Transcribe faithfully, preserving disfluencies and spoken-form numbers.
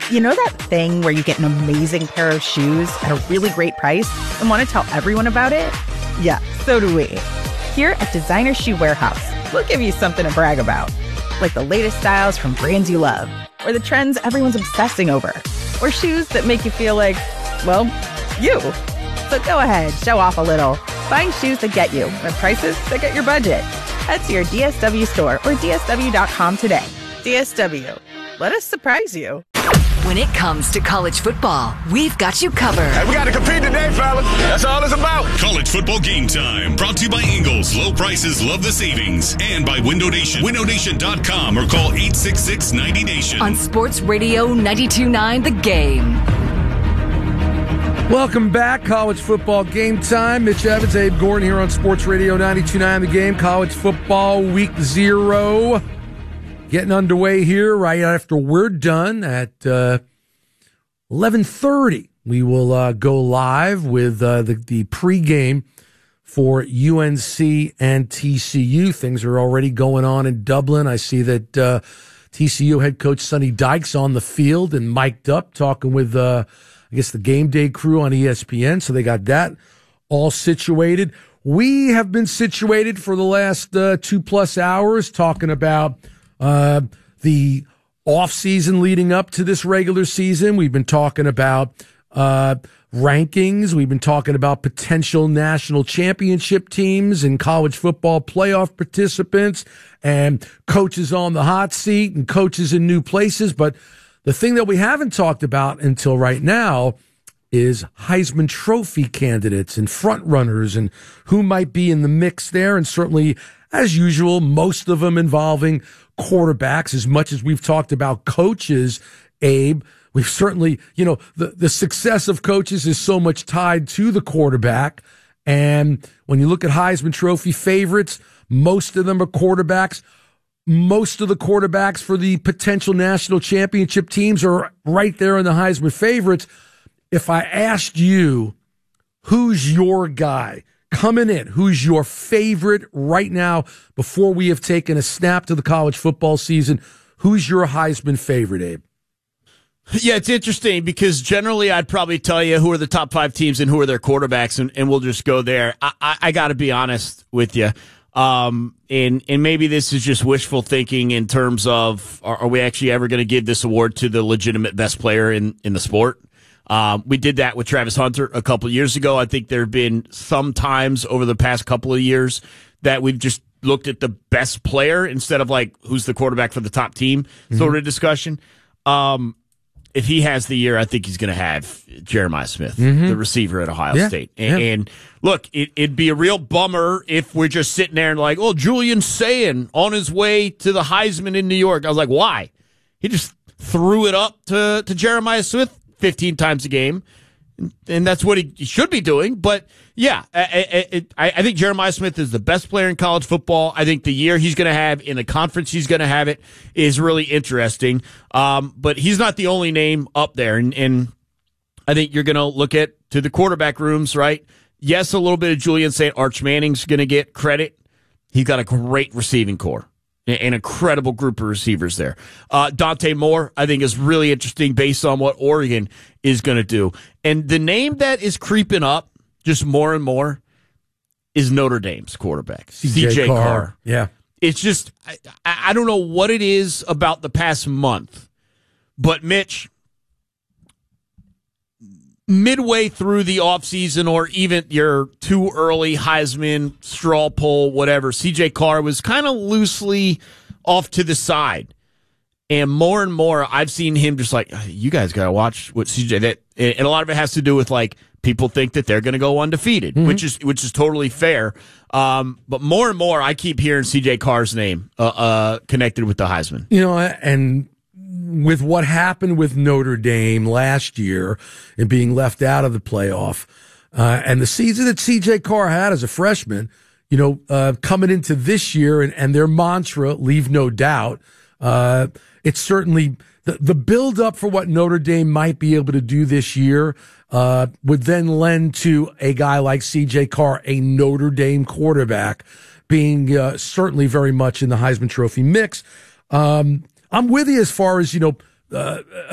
You know that thing where you get an amazing pair of shoes at a really great price and want to tell everyone about it? Yeah, so do we. Here at Designer Shoe Warehouse, we'll give you something to brag about. Like the latest styles from brands you love, or the trends everyone's obsessing over, or shoes that make you feel like, well, you. So go ahead, show off a little. Find shoes that get you at prices that get your budget. Head to your D S W store or D S W dot com today. D S W. Let us surprise you. When it comes to college football, we've got you covered. Hey, we got to compete today, fellas. That's all it's about. College football game time. Brought to you by Ingles. Low prices, love the savings. And by Window Nation. window nation dot com or call eight six six, nine zero nation. On Sports Radio ninety-two point nine The Game. Welcome back. College football game time. Mitch Evans, Abe Gordon here on Sports Radio ninety-two point nine The Game. College football week zero. Getting underway here right after we're done at uh, eleven thirty. We will uh, go live with uh, the, the pregame for U N C and T C U. Things are already going on in Dublin. I see that uh, T C U head coach Sonny Dykes on the field and mic'd up talking with, uh, I guess, the game day crew on E S P N. So they got that all situated. We have been situated for the last uh, two plus hours talking about Uh, the off season leading up to this regular season. We've been talking about uh, rankings. We've been talking about potential national championship teams and college football playoff participants and coaches on the hot seat and coaches in new places. But the thing that we haven't talked about until right now is Heisman Trophy candidates and front runners and who might be in the mix there. And certainly, as usual, most of them involving quarterbacks. As much as we've talked about coaches, Abe, we've certainly, you know, the, the success of coaches is so much tied to the quarterback. And when you look at Heisman Trophy favorites, most of them are quarterbacks. Most of the quarterbacks for the potential national championship teams are right there in the Heisman favorites. If I asked you, who's your guy coming in, who's your favorite right now before we have taken a snap to the college football season, who's your Heisman favorite, Abe? Yeah, it's interesting because generally I'd probably tell you who are the top five teams and who are their quarterbacks, and, and we'll just go there. I, I, I got to be honest with you. Um, and, and maybe this is just wishful thinking in terms of, are, are we actually ever going to give this award to the legitimate best player in, in the sport? Um, we did that with Travis Hunter a couple of years ago. I think there have been some times over the past couple of years that we've just looked at the best player instead of like who's the quarterback for the top team mm-hmm. sort of discussion. Um, if he has the year, I think he's going to have Jeremiah Smith, mm-hmm. the receiver at Ohio yeah. State. And, yeah. and look, it, it'd be a real bummer if we're just sitting there and like, oh, Julian Sayin on his way to the Heisman in New York. I was like, why? He just threw it up to, to Jeremiah Smith fifteen times a game, and that's what he should be doing. But, yeah, I, I, I think Jeremiah Smith is the best player in college football. I think the year he's going to have in the conference he's going to have it is really interesting. Um, but he's not the only name up there, and, and I think you're going to look at to the quarterback rooms, right? Yes, a little bit of Julian Saint Arch Manning's going to get credit. He's got a great receiving core. An incredible group of receivers there. Uh, Dante Moore, I think, is really interesting based on what Oregon is going to do. And the name that is creeping up just more and more is Notre Dame's quarterback, C J Carr. Carr. Yeah. It's just, I, I don't know what it is about the past month, but Mitch, midway through the offseason or even your too early Heisman, straw poll, whatever, C J Carr was kind of loosely off to the side. And more and more, I've seen him just like, you guys got to watch what C J, that, and a lot of it has to do with like, people think that they're going to go undefeated, mm-hmm. which is which is totally fair. Um, but more and more, I keep hearing C J Carr's name uh, uh, connected with the Heisman. You know, and with what happened with Notre Dame last year and being left out of the playoff, uh, and the season that C J Carr had as a freshman, you know, uh, coming into this year and, and their mantra, leave no doubt, uh, it's certainly the, the build up for what Notre Dame might be able to do this year, uh, would then lend to a guy like C J Carr, a Notre Dame quarterback, being, uh, certainly very much in the Heisman Trophy mix. Um, I'm with you as far as, you know, uh,